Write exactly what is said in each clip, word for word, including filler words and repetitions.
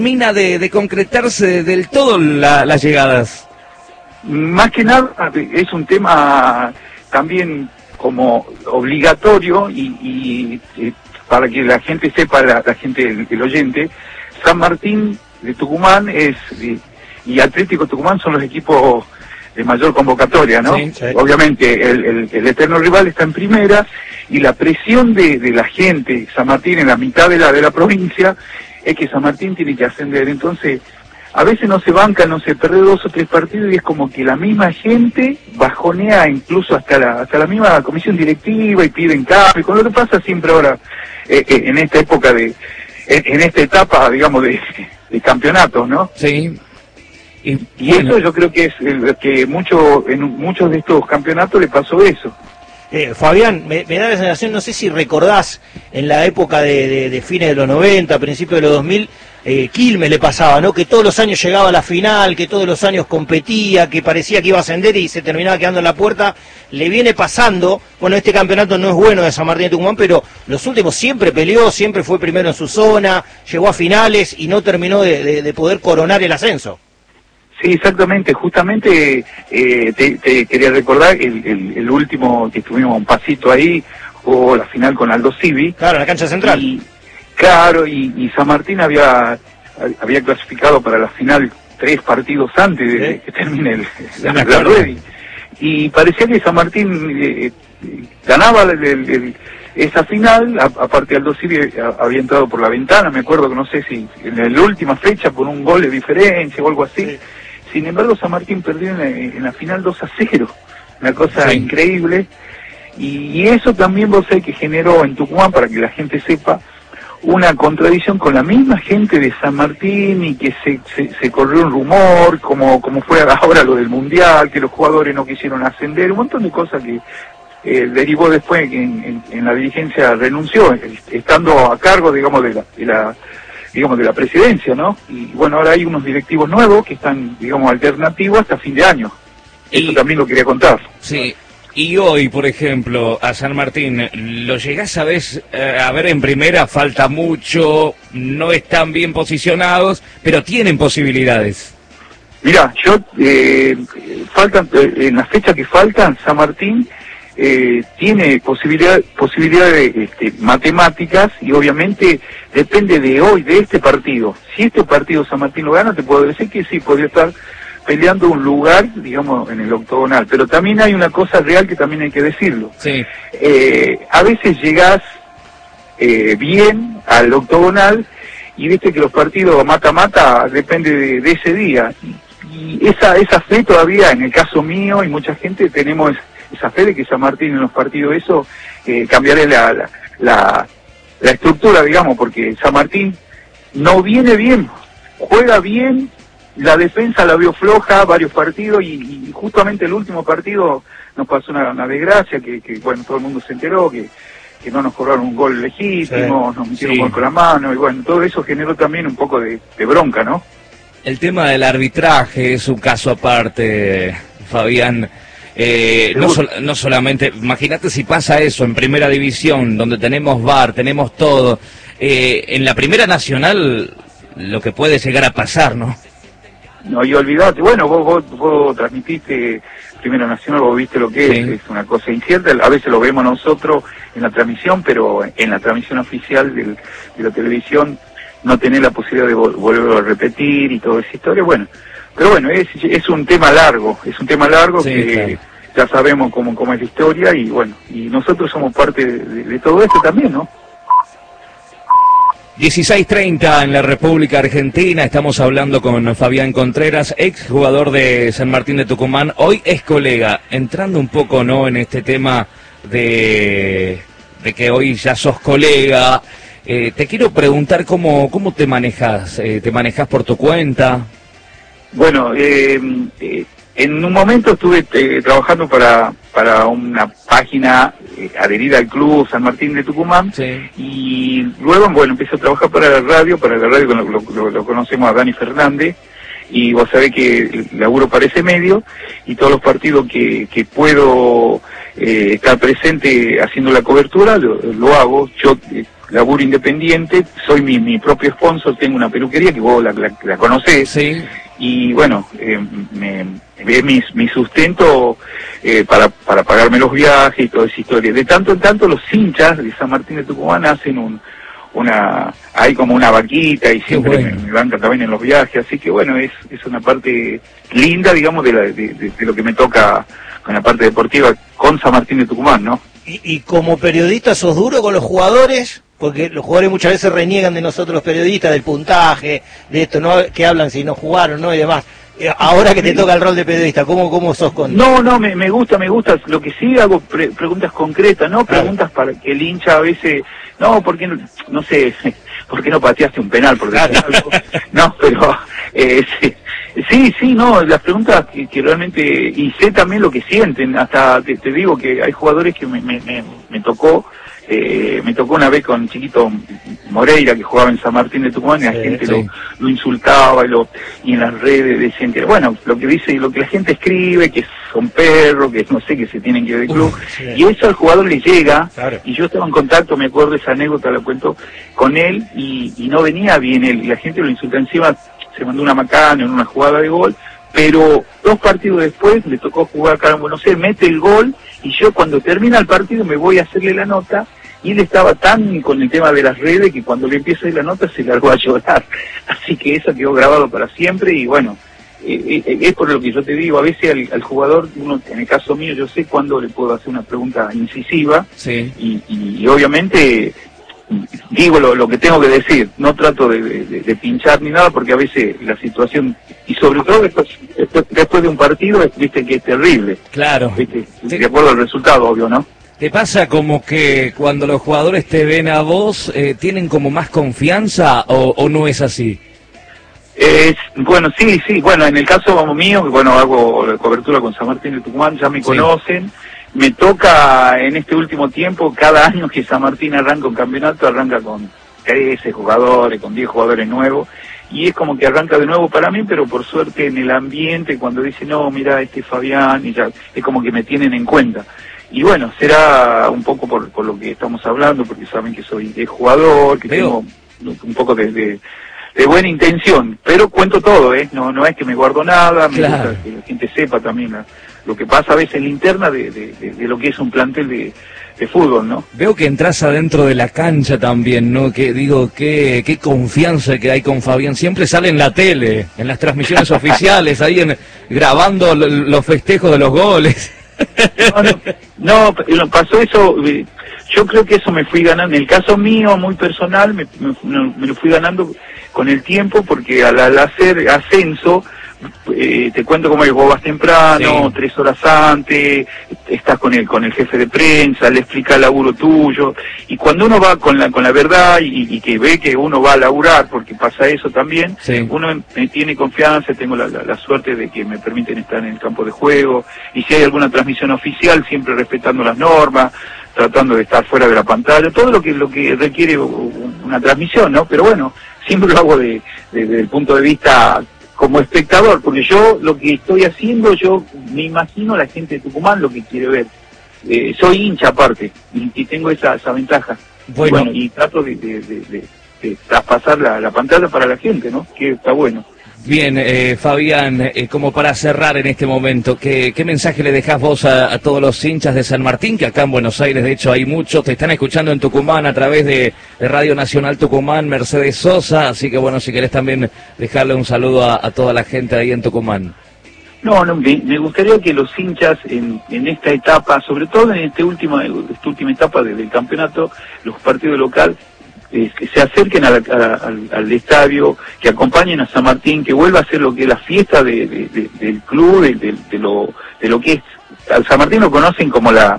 termina de, de concretarse del todo la, las llegadas? Más que nada es un tema también como obligatorio y, y, y para que la gente sepa, la, la gente, el, el oyente, San Martín de Tucumán es y, y Atlético Tucumán son los equipos de mayor convocatoria, ¿no? Sí, sí. Obviamente el, el, el eterno rival está en primera y la presión de, de la gente, San Martín en la mitad de la de la provincia, es que San Martín tiene que ascender. Entonces, a veces no se banca, no se pierde dos o tres partidos y es como que la misma gente bajonea incluso hasta la hasta la misma comisión directiva y piden cambio, con lo que pasa siempre ahora eh, eh, en esta época de, en, en esta etapa, digamos, de, de campeonatos, ¿no? Sí. Y, y bueno, eso yo creo que es el, que mucho, en muchos de estos campeonatos le pasó eso. Eh, Fabián, me, me da la sensación, no sé si recordás, en la época de, de, de fines de los noventa, principios de los dos mil, eh, Quilmes le pasaba, ¿no? Que todos los años llegaba a la final, que todos los años competía, que parecía que iba a ascender y se terminaba quedando en la puerta. Le viene pasando, bueno, este campeonato no es bueno de San Martín de Tucumán, pero los últimos siempre peleó, siempre fue primero en su zona, llegó a finales y no terminó de, de, de poder coronar el ascenso. Sí, exactamente, justamente eh, te, te quería recordar el, el, el último que estuvimos un pasito ahí, jugó la final con Aldo Civi. Claro, en la cancha central. Y, claro, y, y San Martín había había clasificado para la final tres partidos antes de ¿Sí? que termine el, la, la rueda. Y parecía que San Martín eh, ganaba el, el, el, esa final, a, aparte Aldo Civi había entrado por la ventana, me acuerdo que no sé si en la última fecha por un gol de diferencia o algo así. Sí. Sin embargo, San Martín perdió en la, en la final dos a cero, una cosa sí. increíble, y, y eso también vos sabés que generó en Tucumán, para que la gente sepa, una contradicción con la misma gente de San Martín, y que se, se, se corrió un rumor, como, como fue ahora lo del Mundial, que los jugadores no quisieron ascender, un montón de cosas que eh, derivó después en, en, en la dirigencia renunció, estando a cargo, digamos, de la... De la digamos, de la presidencia, ¿no? Y bueno, ahora hay unos directivos nuevos que están, digamos, alternativos hasta fin de año. Y, eso también lo quería contar. Sí, y hoy, por ejemplo, a San Martín, ¿lo llegás a ver, eh, a ver en primera? Falta mucho, no están bien posicionados, pero tienen posibilidades. Mirá, yo, eh, faltan, eh, en las fechas que faltan, San Martín Eh, tiene posibilidad, posibilidades este, matemáticas y obviamente depende de hoy, de este partido. Si este partido San Martín lo gana, te puedo decir que sí, podría estar peleando un lugar, digamos, en el octogonal. Pero también hay una cosa real que también hay que decirlo. Sí. Eh, a veces llegás eh, bien al octogonal y viste que los partidos mata-mata depende de, de ese día. Y esa, esa fe todavía, en el caso mío y mucha gente, tenemos esa fe de que San Martín en los partidos eso eh, cambiará la, la, la, la estructura, digamos, porque San Martín no viene bien, juega bien, la defensa la vio floja varios partidos y, y justamente el último partido nos pasó una, una desgracia que, que, bueno, todo el mundo se enteró que, que no nos cobraron un gol legítimo, sí, nos metieron sí. un gol con la mano y bueno, todo eso generó también un poco de, de bronca, ¿no? El tema del arbitraje es un caso aparte, Fabián. Eh, no, sol, no solamente, imagínate si pasa eso en primera división, donde tenemos V A R, tenemos todo, eh, en la primera nacional lo que puede llegar a pasar, ¿no? No, y olvidate, bueno, vos, vos, vos transmitiste Primera Nacional, vos viste lo que sí. es, es una cosa incierta, a veces lo vemos nosotros en la transmisión, pero en la transmisión oficial del, de la televisión no tenés la posibilidad de vol volverlo a repetir y toda esa historia, bueno. Pero bueno, es, es un tema largo, es un tema largo sí, que claro. ya sabemos cómo, cómo es la historia y bueno, y nosotros somos parte de, de, de todo esto también, ¿no? dieciséis treinta en la República Argentina, estamos hablando con Fabián Contreras, ex jugador de San Martín de Tucumán, hoy es colega, entrando un poco, ¿no?, en este tema de, de que hoy ya sos colega, eh, te quiero preguntar cómo, cómo te manejas, eh, ¿te manejas por tu cuenta? Bueno, eh, eh, en un momento estuve eh, trabajando para para una página eh, adherida al club San Martín de Tucumán sí. y luego, bueno, empecé a trabajar para la radio, para la radio lo, lo, lo conocemos a Dani Fernández y vos sabés que laburo para ese medio y todos los partidos que, que puedo eh, estar presente haciendo la cobertura lo, lo hago. Yo eh, laburo independiente, soy mi, mi propio sponsor, tengo una peluquería que vos la, la, la conocés, sí. Y bueno, eh, me, me mi, mi sustento eh, para, para pagarme los viajes y toda esa historia. De tanto en tanto los hinchas de San Martín de Tucumán hacen un una hay como una vaquita y siempre bueno. me, me banca también en los viajes, así que bueno, es es una parte linda, digamos, de, la, de, de, de lo que me toca con la parte deportiva con San Martín de Tucumán, ¿no? Y, y como periodista, ¿sos duro con los jugadores? Porque los jugadores muchas veces reniegan de nosotros los periodistas, del puntaje, de esto, ¿no? Que hablan si no jugaron, ¿no? Y demás. Ahora que te toca el rol de periodista, ¿cómo, cómo sos con...? No, no, me, me gusta, me gusta. Lo que sí hago pre preguntas concretas, ¿no? Preguntas claro. para que el hincha a veces... No, ¿por qué no, no sé, por qué no pateaste un penal? Por decir algo. No, pero... Eh, sí, sí, sí, no, las preguntas que, que realmente... Y sé también lo que sienten. Hasta te, te digo que hay jugadores que me, me, me, me tocó... Eh, me tocó una vez con Chiquito Moreira, que jugaba en San Martín de Tucumán, y la sí, gente sí. Lo, lo insultaba y, lo, y en las redes decían que, bueno, lo que dice, lo que la gente escribe, que son perros, que no sé, que se tienen que ir del club, Uf, sí. y eso al jugador le llega, claro. Y yo estaba en contacto, me acuerdo de esa anécdota, la cuento con él, y, y no venía bien él, y la gente lo insulta encima, se mandó una macana en una jugada de gol, pero dos partidos después le tocó jugar acá en Buenos Aires, mete el gol, y yo cuando termina el partido me voy a hacerle la nota, y él estaba tan con el tema de las redes que cuando le empieza a ir la nota se largó a llorar. Así que eso quedó grabado para siempre y bueno, eh, eh, es por lo que yo te digo, a veces al, al jugador, uno, en el caso mío, yo sé cuándo le puedo hacer una pregunta incisiva sí. y, y, y obviamente digo lo, lo que tengo que decir, no trato de, de, de pinchar ni nada porque a veces la situación, y sobre todo después, después, después de un partido, viste que es terrible. Claro. ¿Viste? De acuerdo al resultado, obvio, ¿no? ¿Te pasa como que cuando los jugadores te ven a vos, eh, tienen como más confianza o, o no es así? Es, bueno, sí, sí, bueno, en el caso mío, que bueno, hago la cobertura con San Martín de Tucumán, ya me sí. conocen, me toca en este último tiempo, cada año que San Martín arranca un campeonato, arranca con trece jugadores, con diez jugadores nuevos, y es como que arranca de nuevo para mí, pero por suerte en el ambiente, cuando dicen, no, mira, este es Fabián, y ya, es como que me tienen en cuenta. Y bueno, será un poco por, por lo que estamos hablando, porque saben que soy de jugador, que Veo. tengo un poco de, de, de buena intención, pero cuento todo, ¿eh? No, no es que me guardo nada, me claro. gusta que la gente sepa también la, lo que pasa a veces en la interna de, de, de, de lo que es un plantel de, de fútbol, ¿no? Veo que entras adentro de la cancha también, ¿no? Que digo, qué, qué confianza que hay con Fabián. Siempre sale en la tele, en las transmisiones oficiales, ahí en, grabando los festejos de los goles. No, no, pasó eso, yo creo que eso me fui ganando, en el caso mío, muy personal, me, me, me lo fui ganando con el tiempo, porque al, al hacer ascenso, eh, te cuento cómo vos vas temprano, sí. tres horas antes, estás con el con el jefe de prensa, le explica el laburo tuyo, y cuando uno va con la con la verdad y, y que ve que uno va a laburar, porque pasa eso también, sí. uno me tiene confianza, tengo la, la, la suerte de que me permiten estar en el campo de juego, y si hay alguna transmisión oficial, siempre respetando las normas, tratando de estar fuera de la pantalla, todo lo que lo que requiere una transmisión, ¿no? Pero bueno, siempre lo hago de, de, desde el punto de vista como espectador, porque yo lo que estoy haciendo, yo me imagino a la gente de Tucumán lo que quiere ver. Eh, soy hincha aparte, y, y tengo esa, esa ventaja. Bueno. Y, bueno, y trato de, de, de, de, de traspasar la, la pantalla para la gente, ¿no? Que está bueno. Bien, eh, Fabián, eh, como para cerrar en este momento, ¿qué, qué mensaje le dejás vos a, a todos los hinchas de San Martín? Que acá en Buenos Aires, de hecho, hay muchos, te están escuchando en Tucumán a través de, de Radio Nacional Tucumán, Mercedes Sosa, así que bueno, si querés también dejarle un saludo a, a toda la gente ahí en Tucumán. No, no, me, me gustaría que los hinchas en, en esta etapa, sobre todo en este último, esta última etapa del campeonato, los partidos locales, Eh, que se acerquen a la, a, al, al estadio, que acompañen a San Martín, que vuelva a ser lo que es la fiesta de, de, de, del club, de, de, de, lo, de lo que es. Al San Martín lo conocen como la,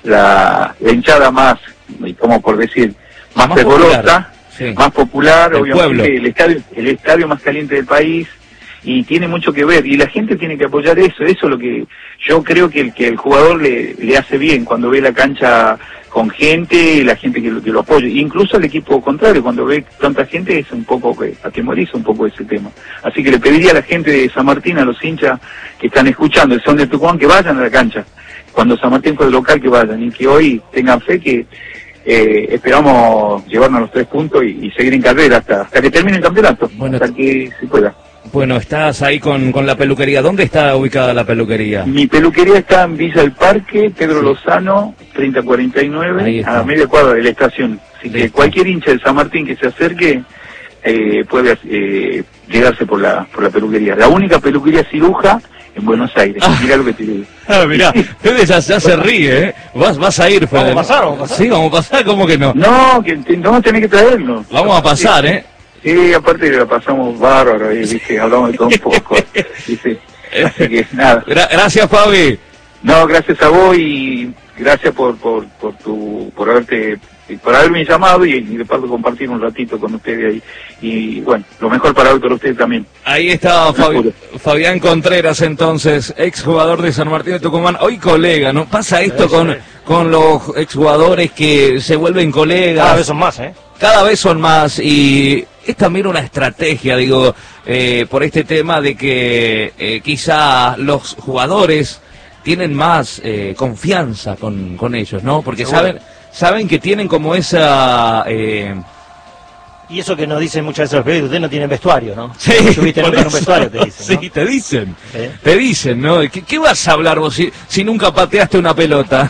la, la hinchada más, como por decir, más, más fervorosa, sí. más popular, el obviamente pueblo. el estadio, el estadio más caliente del país, y tiene mucho que ver, y la gente tiene que apoyar eso, eso es lo que yo creo que el, que el jugador le, le hace bien, cuando ve la cancha con gente, y la gente que lo, que lo apoya, incluso el equipo contrario, cuando ve tanta gente es un poco, que atemoriza un poco ese tema. Así que le pediría a la gente de San Martín, a los hinchas que están escuchando, el son de Tucumán, que vayan a la cancha, cuando San Martín fue el local, que vayan, y que hoy tengan fe que eh, esperamos llevarnos los tres puntos y, y seguir en carrera hasta, hasta que termine el campeonato, bueno, hasta que se pueda. Bueno, estás ahí con, con la peluquería. ¿Dónde está ubicada la peluquería? Mi peluquería está en Villa del Parque, Pedro sí. Lozano, treinta cuarenta y nueve, a media cuadra de la estación. Así que cualquier hincha de San Martín que se acerque eh, puede eh, llegarse por la por la peluquería. La única peluquería ciruja en Buenos Aires. Ah. Mirá lo que te digo. Ah, mirá, Fede ya, ya se ríe, ¿eh? Vas, vas a ir, Fede. ¿Vamos a pasar? ¿Vamos a pasar? Sí, vamos a pasar, ¿cómo que no? No, que te, no tenés que traerlo. Vamos a pasar, ¿eh? Sí, aparte la pasamos bárbaro, ¿eh? ¿Viste? Hablamos de todo un poco, ¿viste? Así que nada. Gra gracias, Fabi. No, gracias a vos y gracias por por por tu por haberte por haberme llamado y, y de paso compartir un ratito con ustedes ahí. Y bueno, lo mejor para hoy para ustedes también. Ahí está Fabi Fabián Contreras, entonces, exjugador de San Martín de Tucumán, hoy colega, ¿no? Pasa esto Eso con, es. con los exjugadores que se vuelven colegas. Cada vez son más, ¿eh? Cada vez son más y es también una estrategia, digo, eh, por este tema de que eh, quizá los jugadores tienen más eh, confianza con, con ellos, ¿no? Porque Seguro. saben saben que tienen como esa... Eh... Y eso que nos dicen muchas veces los periodistas, ustedes no tienen vestuario, ¿no? Sí, no tuviste nunca en un vestuario, te dicen, ¿no? Sí, te dicen, ¿Eh? te dicen, ¿no? ¿Qué, qué vas a hablar vos si, si nunca pateaste una pelota?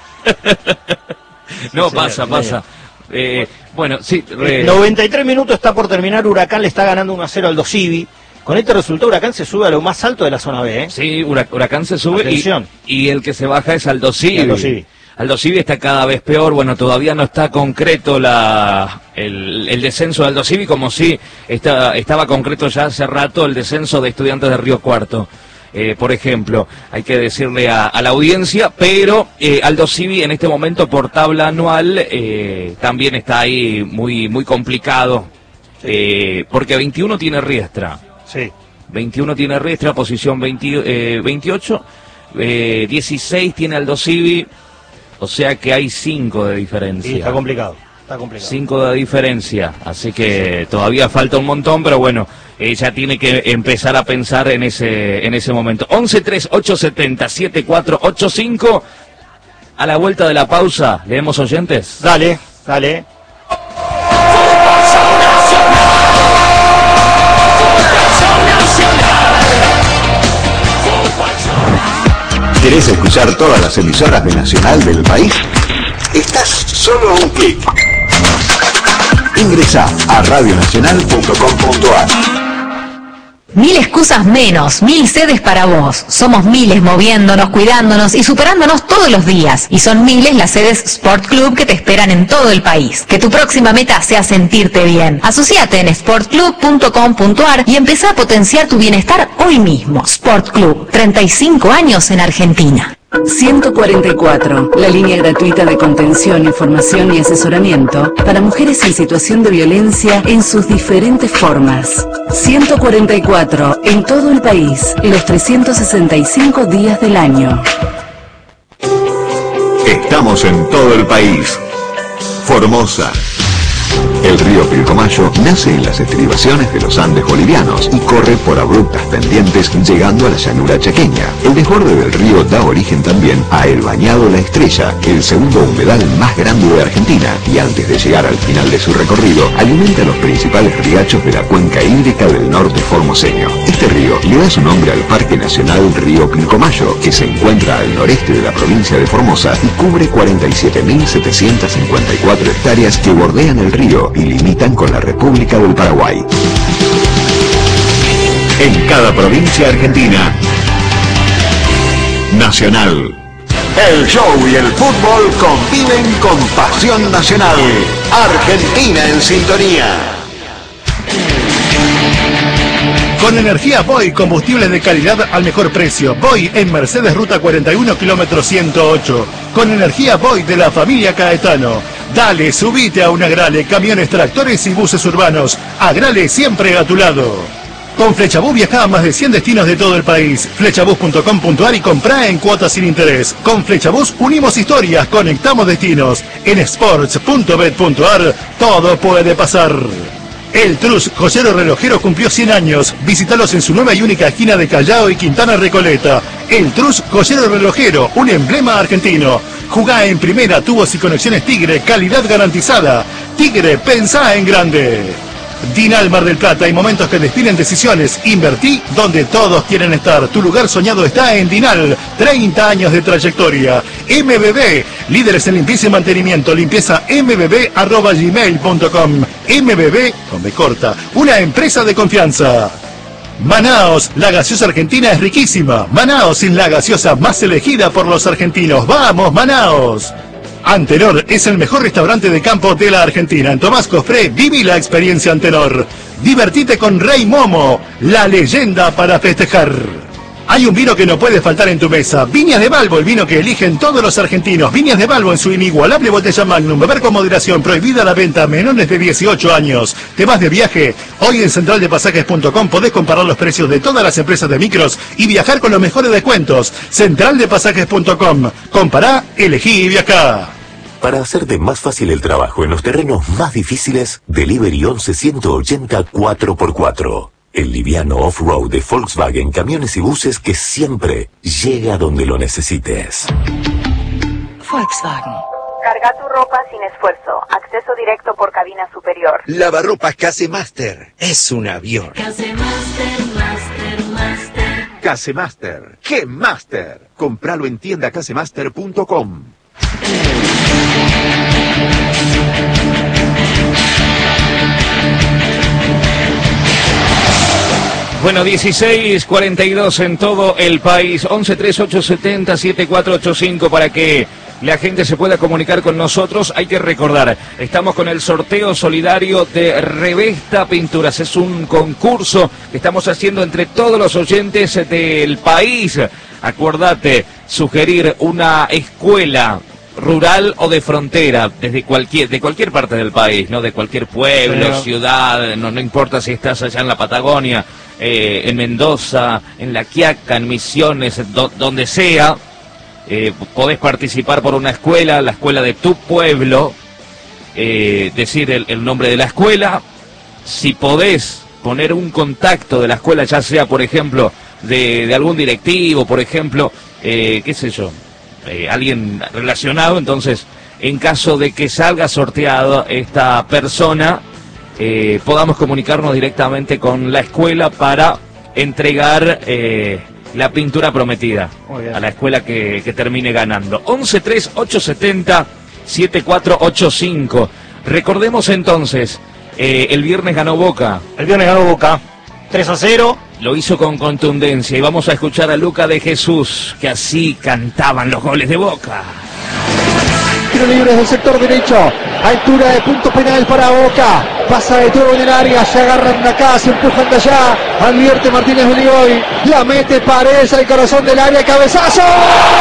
No, sí, pasa, señor, pasa. Eh, bueno, sí. Re... noventa y tres minutos está por terminar, Huracán le está ganando uno a cero al Dosivi. Con este resultado Huracán se sube a lo más alto de la zona B, ¿eh? Sí, Huracán se sube y, y el que se baja es Aldo Civi. Aldo Civi está cada vez peor, bueno, todavía no está concreto la el, el descenso de Aldo Civi, como si está, estaba concreto ya hace rato el descenso de Estudiantes de Río Cuarto. Eh, por ejemplo, hay que decirle a, a la audiencia, pero eh, Aldo Civi en este momento por tabla anual eh, también está ahí muy muy complicado, sí. eh, porque veintiuno tiene Riestra, sí. veintiuno tiene Riestra, posición veinte, eh, veintiocho, eh, dieciséis tiene Aldo Civi, o sea que hay cinco de diferencia. Sí, está complicado. Está complicado. Cinco de diferencia, así que todavía falta un montón, pero bueno, ella tiene que empezar a pensar en ese en ese momento. once tres ocho setenta siete cuatro ocho cinco. A la vuelta de la pausa, ¿leemos oyentes? Dale, dale. ¿Querés escuchar todas las emisoras de Nacional del país? Estás solo a un clic. Ingresá a radio nacional punto com punto a r. Mil excusas menos, mil sedes para vos. Somos miles moviéndonos, cuidándonos y superándonos todos los días. Y son miles las sedes Sport Club que te esperan en todo el país. Que tu próxima meta sea sentirte bien. Asociate en sport club punto com punto a r y empezá a potenciar tu bienestar hoy mismo. Sport Club, treinta y cinco años en Argentina. ciento cuarenta y cuatro, la línea gratuita de contención, información y asesoramiento para mujeres en situación de violencia en sus diferentes formas. ciento cuarenta y cuatro, en todo el país, los trescientos sesenta y cinco días del año. Estamos en todo el país. Formosa. El río Pilcomayo nace en las estribaciones de los Andes bolivianos y corre por abruptas pendientes llegando a la llanura chaqueña. El desborde del río da origen también a el Bañado La Estrella, el segundo humedal más grande de Argentina, y antes de llegar al final de su recorrido, alimenta los principales riachos de la cuenca hídrica del norte formoseño. Este río le da su nombre al Parque Nacional Río Pilcomayo, que se encuentra al noreste de la provincia de Formosa y cubre cuarenta y siete mil setecientas cincuenta y cuatro hectáreas que bordean el río y limitan con la República del Paraguay. En cada provincia argentina, Nacional. El show y el fútbol conviven con pasión nacional. Argentina en sintonía. Con energía Boy, combustibles de calidad al mejor precio. Boy en Mercedes Ruta cuarenta y uno, kilómetro ciento ocho. Con energía Boy de la familia Caetano. Dale, subite a un Agrale, camiones, tractores y buses urbanos. Agrale siempre a tu lado. Con Flechabús viaja a más de cien destinos de todo el país. Flechabús punto com punto a r y comprá en cuotas sin interés. Con Flechabús unimos historias, conectamos destinos. En sports punto bet punto a r todo puede pasar. El Trus, joyero relojero, cumplió cien años. Visítalos en su nueva y única esquina de Callao y Quintana Recoleta. El Trus, joyero relojero, un emblema argentino. Jugá en primera, tubos y conexiones Tigre, calidad garantizada. Tigre, pensá en grande. Dinal Mar del Plata, hay momentos que definen decisiones. Invertí donde todos quieren estar. Tu lugar soñado está en Dinal. treinta años de trayectoria. M B B, líderes en limpieza y mantenimiento. Limpieza m b b arroba gmail punto com. M B B, con B corta, una empresa de confianza. Manaos, la gaseosa argentina es riquísima. Manaos es la gaseosa más elegida por los argentinos. ¡Vamos, Manaos! Antenor es el mejor restaurante de campo de la Argentina. En Tomás Cofré, viví la experiencia Antenor. Divertite con Rey Momo, la leyenda para festejar. Hay un vino que no puede faltar en tu mesa. Viñas de Balbo, el vino que eligen todos los argentinos. Viñas de Balbo en su inigualable botella Magnum. Beber con moderación, prohibida la venta a menores de dieciocho años. ¿Te vas de viaje? Hoy en central de pasajes punto com podés comparar los precios de todas las empresas de micros y viajar con los mejores descuentos. central de pasajes punto com. Compará, elegí y viajá. Para hacerte más fácil el trabajo en los terrenos más difíciles, Delivery once ciento ochenta cuatro por cuatro. El liviano off-road de Volkswagen, camiones y buses que siempre llega donde lo necesites. Volkswagen. Carga tu ropa sin esfuerzo. Acceso directo por cabina superior. Lavarropas Casemaster. Es un avión. Casemaster, Master, Master. Casemaster. ¡Qué Master! Compralo en tienda casemaster punto com. Bueno, dieciséis cuarenta y dos en todo el país, once treinta y ocho setenta setenta y cuatro ochenta y cinco para que la gente se pueda comunicar con nosotros. Hay que recordar, estamos con el sorteo solidario de Revesta Pinturas. Es un concurso que estamos haciendo entre todos los oyentes del país. Acuérdate, sugerir una escuela rural o de frontera, desde cualquier, de cualquier parte del país, ¿no? De cualquier pueblo, sí, ciudad, no, no importa si estás allá en la Patagonia, eh, en Mendoza, en La Quiaca, en Misiones, do, donde sea, eh, podés participar por una escuela, la escuela de tu pueblo, eh, decir el, el nombre de la escuela, si podés poner un contacto de la escuela, ya sea, por ejemplo, de, de algún directivo, por ejemplo, eh, qué sé yo, Eh, alguien relacionado, entonces en caso de que salga sorteado esta persona, eh, podamos comunicarnos directamente con la escuela para entregar eh, la pintura prometida a la escuela que, que termine ganando. once treinta y ocho setenta setenta y cuatro ochenta y cinco. Recordemos entonces, eh, el viernes ganó Boca. El viernes ganó Boca, tres a cero. Lo hizo con contundencia y vamos a escuchar a Luca de Jesús, que así cantaban los goles de Boca. Tiro libre desde el sector derecho, altura de punto penal para Boca, pasa de todo en el área, se agarran de acá, se empujan de allá, advierte Martínez Uligoy, la mete Paredes al corazón del área, cabezazo.